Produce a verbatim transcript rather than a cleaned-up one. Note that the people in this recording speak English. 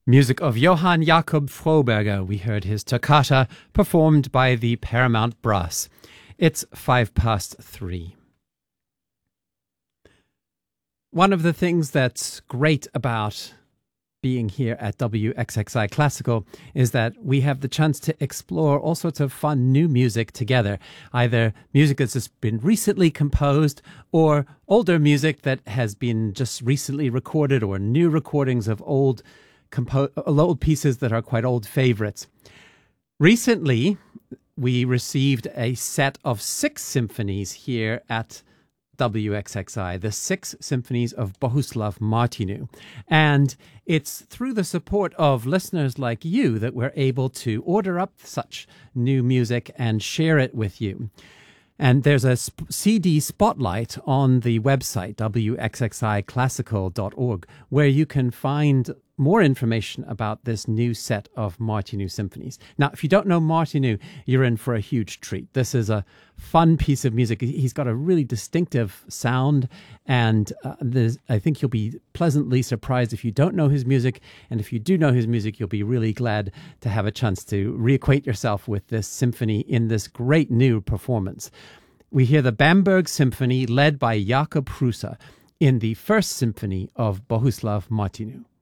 Music of Johann Jakob Froberger. We heard his toccata performed by the Paramount Brass. It's five past three. One of the things that's great about being here at W X X I Classical is that we have the chance to explore all sorts of fun new music together, either music that's just been recently composed or older music that has been just recently recorded, or new recordings of old compo- old pieces that are quite old favorites. Recently, we received a set of six symphonies here at W X X I, the six symphonies of Bohuslav Martinu. And it's through the support of listeners like you that we're able to order up such new music and share it with you. And there's a sp- C D spotlight on the website, w x x i classical dot org, where you can find more information about this new set of Martinu symphonies. Now, if you don't know Martinu, you're in for a huge treat. This is a fun piece of music. He's got a really distinctive sound, and uh, I think you'll be pleasantly surprised if you don't know his music. And if you do know his music, you'll be really glad to have a chance to reacquaint yourself with this symphony in this great new performance. We hear the Bamberg Symphony led by Jakob Prusa in the first symphony of Bohuslav Martinu.